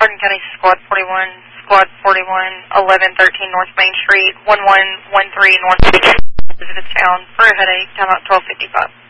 Logan County Squad 41, Squad 41, 1113 North Main Street, 1113 North Main Street, Elizabethtown, for a headache, time out 12:55.